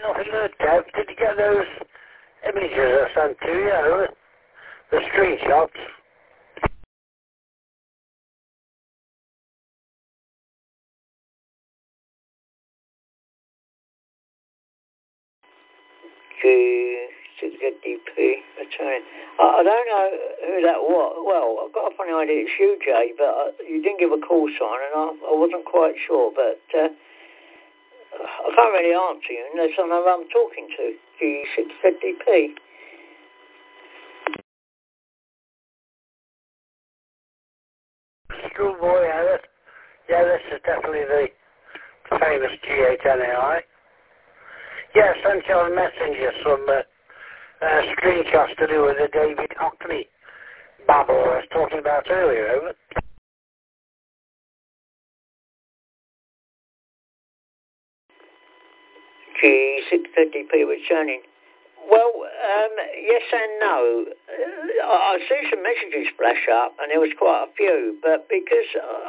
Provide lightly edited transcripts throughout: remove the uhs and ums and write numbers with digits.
Nothing good, Kev. Did you get those images I sent to you? The screenshots? G6DP returning. I don't know who that was. Well, I've got a funny idea it's you, Jay, but you didn't give a call sign, and I wasn't quite sure. But I can't really answer you unless I know who I'm talking to. G6DP. Schoolboy Ellis. Yeah, this is definitely the famous G8NAI. Yeah, sent you on Messenger some screenshots to do with the David Hockney babble I was talking about earlier, over. G650p returning. Well, yes and no. I see some messages flash up, and there was quite a few, but because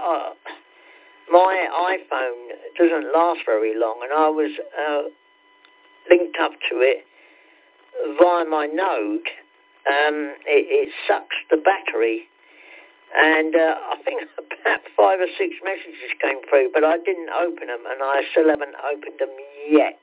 my iPhone doesn't last very long, and I was linked up to it via my Node, it sucks the battery. And I think about 5 or 6 messages came through, but I didn't open them, and I still haven't opened them yet.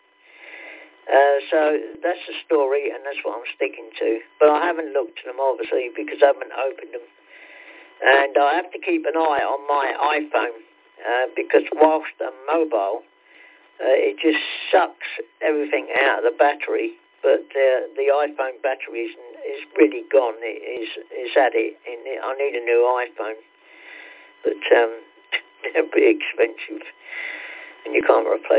So that's the story, and that's what I'm sticking to. But I haven't looked at them, obviously, because I haven't opened them. And I have to keep an eye on my iPhone, because whilst I'm mobile, it just sucks everything out of the battery. But the iPhone battery is really gone. It's at it. I need a new iPhone. But they're pretty expensive, and you can't replace